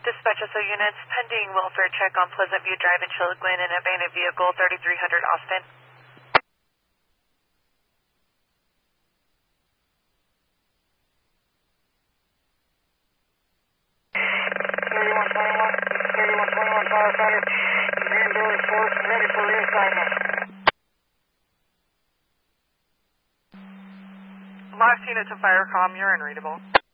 Dispatch SO units, pending welfare check on Pleasant View Drive in Chiloquin and abandoned vehicle 3300 Austin. Firefighter, Green Village Force, ready for reassignment. Last unit to Firecom, you're unreadable.